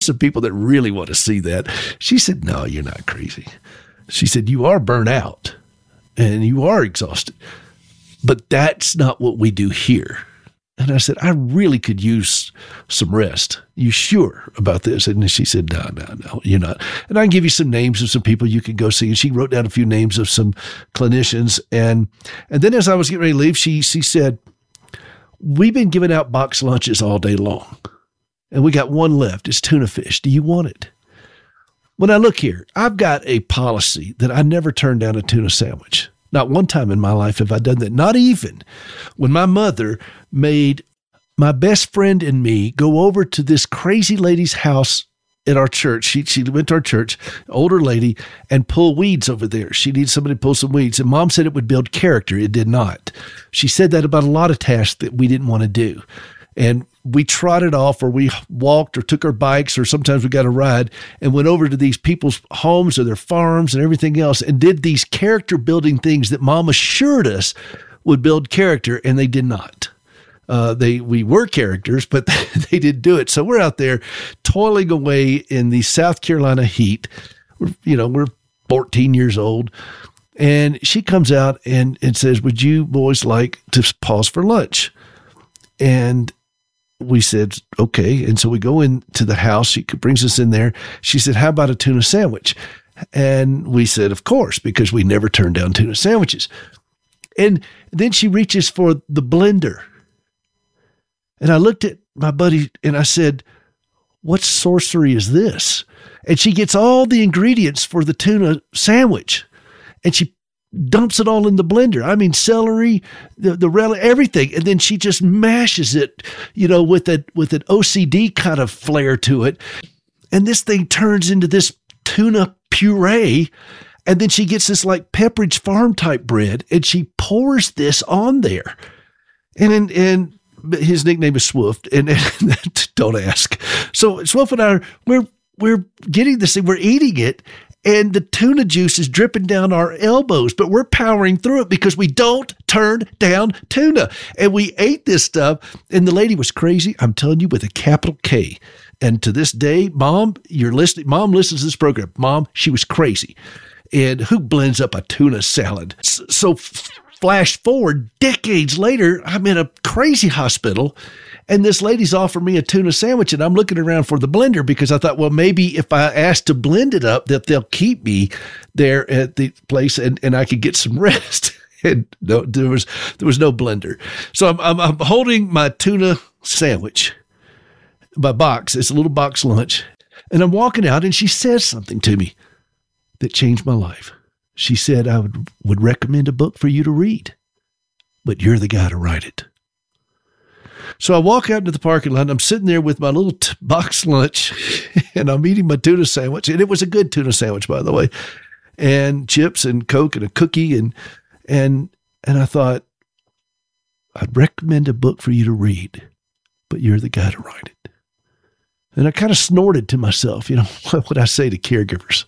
some people that really want to see that. She said, no, you're not crazy. She said, you are burnt out and you are exhausted, but that's not what we do here. And I said, I really could use some rest. You sure about this? And she said, no, you're not. And I can give you some names of some people you could go see. And she wrote down a few names of some clinicians. And then as I was getting ready to leave, she said, we've been giving out box lunches all day long. And we got one left. It's tuna fish. Do you want it? When I look here, I've got a policy that I never turn down a tuna sandwich. Not one time in my life have I done that. Not even when my mother made my best friend and me go over to this crazy lady's house at our church. She went to our church, older lady, and pull weeds over there. She needed somebody to pull some weeds. And Mom said it would build character. It did not. She said that about a lot of tasks that we didn't want to do. And we trotted off, or we walked, or took our bikes, or sometimes we got a ride and went over to these people's homes or their farms and everything else and did these character building things that Mom assured us would build character, and they did not. We were characters, but they didn't do it. So we're out there toiling away in the South Carolina heat. We're 14 years old. And she comes out and says, would you boys like to pause for lunch? And we said, okay. And so we go into the house. She brings us in there. She said, how about a tuna sandwich? And we said, of course, because we never turn down tuna sandwiches. And then she reaches for the blender. And I looked at my buddy and I said, what sorcery is this? And she gets all the ingredients for the tuna sandwich and she dumps it all in the blender. I mean, celery, the relish, everything. And then she just mashes it, with an OCD kind of flair to it. And this thing turns into this tuna puree. And then she gets this like Pepperidge Farm type bread and she pours this on there. And his nickname is Swift, and don't ask. So Swift and I, we're getting this thing, we're eating it, and the tuna juice is dripping down our elbows, but we're powering through it because we don't turn down tuna. And we ate this stuff, and the lady was crazy, I'm telling you, with a capital K. And to this day, Mom, you're listening. Mom listens to this program. Mom, she was crazy. And who blends up a tuna salad? So flash forward decades later, I'm in a crazy hospital, and this lady's offered me a tuna sandwich, and I'm looking around for the blender because I thought, well, maybe if I ask to blend it up, that they'll keep me there at the place and I could get some rest. And no, there was no blender. So I'm holding my tuna sandwich, my box. It's a little box lunch, and I'm walking out, and she says something to me that changed my life. She said, I would recommend a book for you to read, but you're the guy to write it. So I walk out into the parking lot, and I'm sitting there with my little box lunch, and I'm eating my tuna sandwich. And it was a good tuna sandwich, by the way, and chips and Coke and a cookie. And I thought, I'd recommend a book for you to read, but you're the guy to write it. And I kind of snorted to myself, what would I say to caregivers?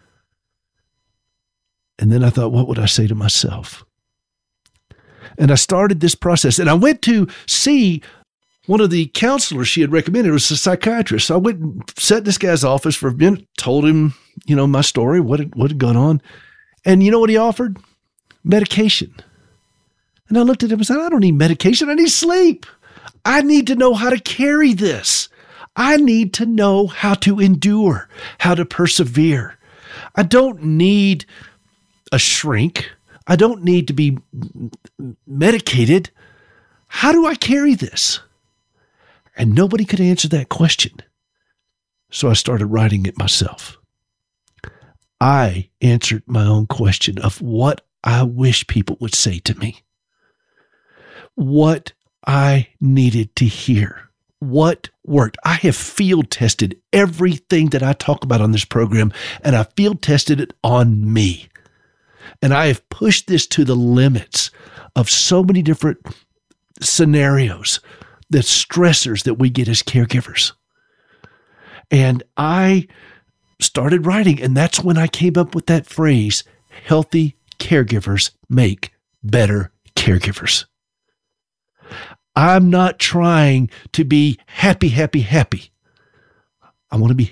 And then I thought, what would I say to myself? And I started this process. And I went to see one of the counselors she had recommended. It was a psychiatrist. So I went and sat in this guy's office for a minute, told him, my story, what had gone on. And you know what he offered? Medication. And I looked at him and said, I don't need medication. I need sleep. I need to know how to carry this. I need to know how to endure, how to persevere. I don't need a shrink. I don't need to be medicated. How do I carry this? And nobody could answer that question. So I started writing it myself. I answered my own question of what I wish people would say to me, what I needed to hear, what worked. I have field tested everything that I talk about on this program, and I field tested it on me. And I have pushed this to the limits of so many different scenarios, the stressors that we get as caregivers. And I started writing, and that's when I came up with that phrase, healthy caregivers make better caregivers. I'm not trying to be happy. I want to be